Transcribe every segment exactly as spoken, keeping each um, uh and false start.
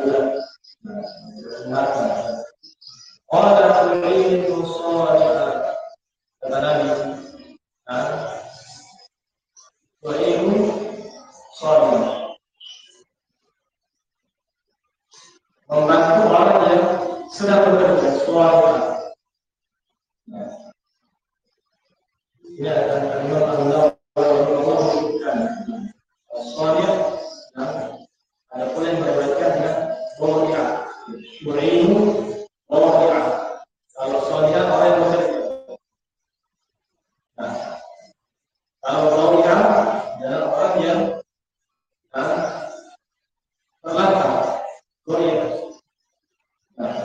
Qala tu'inu shalihan, kata Nabi, tu'inu shalihan, membantu orang yang sedang bekerja shalihan. Ya, dan Allah Allah Allah menyebutkan shalihan, ada pula yang meriwayatkan dengan shalihan, tu'inu shalihan. Kalau shalihan orang yang bekerja. Nah, kalau shalihan adalah orang yang terlantar, shalihan. Nah,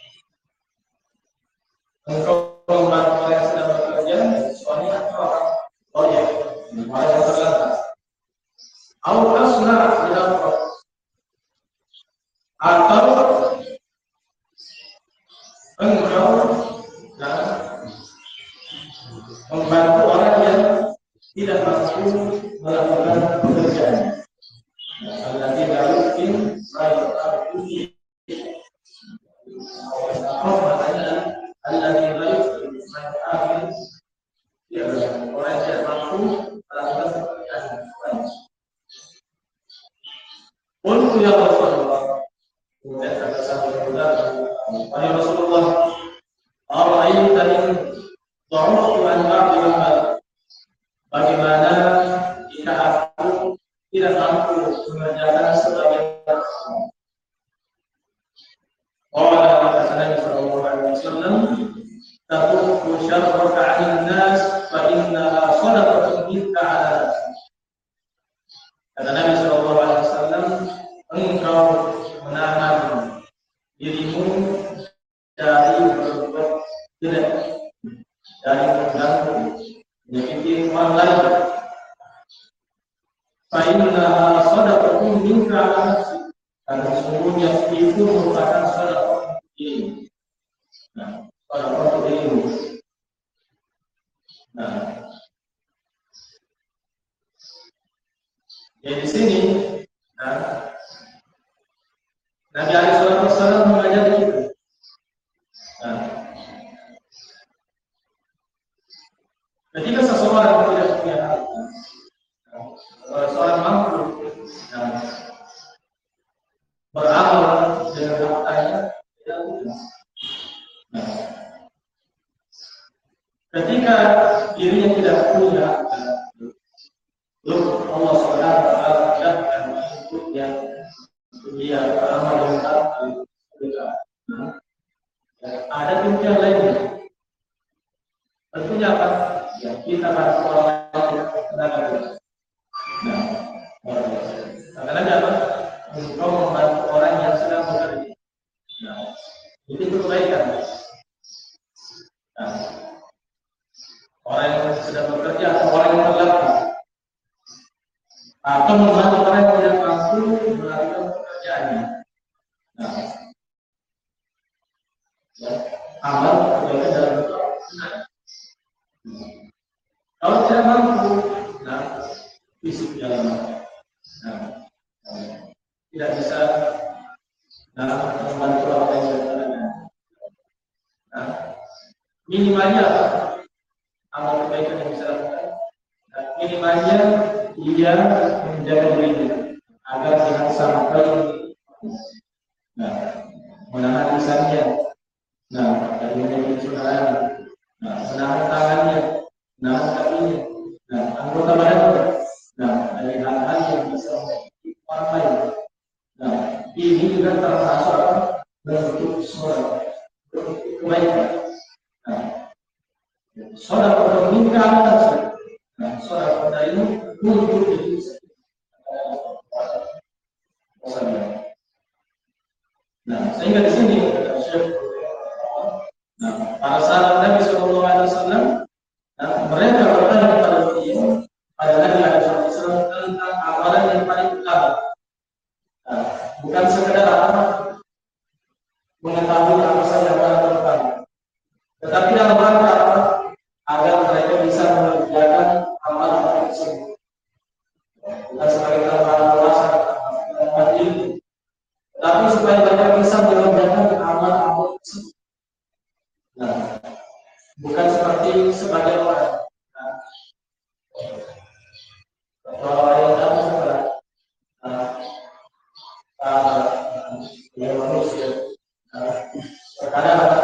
engkau membantu orang yang sedang bekerja, shalihan orang shalihan, orang yang terlantar. Au asna dalam atau engkau nah, membantu orang yang tidak mampu melakukan pekerjaan. Allah tidak mungkin baik aku Allah maknanya Allah tidak mungkin baik aku ya orang yang tidak mampu melakukan pekerjaan. Untuk yang Rasulullah, kemudian ada satu bulan, wahai Rasulullah, ara'aita in dha'aftu an ba'dil mal, bagaimana jika aku tidak mampu mengerjakan sebagian hal? Qala kata Nabi sallallahu alaihi wasallam, taqulu syarraka 'anil nas fa innaha shadaqatun minka 'ala nas. Kata Nabi sallallahu alaihi wasallam, engkau menahan dirimu dari berbuat jelek, dari mengganggu, menyakiti orang lain. Fa innaha shadaqatun minka 'ala nafsik, karena sesungguhnya itu merupakan sedekah diri. Nah, sedekah diri. Nah, jadi di sini, nah, Nabi alaihi wasallam mengajari kita. Nah, ketika seseorang tidak punya harta, nah, seorang mampu nah, beramal dengan hartanya, tidak mudah. Nah, ketika dirinya tidak punya, lalu Allah subhanahu wa taala menjadikan untuknya dia beramal dengan harta juga. Ada pimpinan lainnya. Tentunya apa? Ya, kita harus orang yang tenaga. Nah, karena apa? Engkau membantu orang yang sedang bekerja. Nah, itu kebaikan. Nah, orang yang sedang bekerja atau orang yang terlatih, atau membantu orang yang tidak mampu melakukan pekerjaannya. Nah, ya, amal kebaikan dalam bentuk. Kalau tidak mampu, nah, fisik dalam, nah, tidak bisa, nah, membantu orang yang bertenaga. Nah, minimalnya apa? Amal kebaikan yang bisa lakukan. Nah, minimalnya dia menjaga dirinya agar jangan sampai, nah, menahan lisannya, nah, dari menjadi curang, nah, menahan tangannya, menahan kakinya, nah, anggota badannya, nah, dari hal-hal yang bisa menyakiti orang lain. Nah, ini juga termasuk bentuk sholat, bentuk kebaikan. Nah, sholat untuk meninggalkan, nah, sholat pada ini untuk diri sendiri. Nah, sehingga di sini nah, para sahabat Nabi Shallallahu Alaihi Wasallam, nah, mereka bertanya kepada beliau, pada Nabi Shallallahu Alaihi Wasallam tentang amalan yang paling utama. Nah, bukan sekedar apa mengetahui apa saja amalan terutama, tetapi dalam rangka apa? Agar mereka bisa mengerjakan amalan tersebut. Bukan sebagai tambahan alasan, tambahan ilmu, tapi supaya Nah, bukan seperti sebagian orang. Nah, kalau yang kamu sebelah, nah, yang manusia, nah, terkadang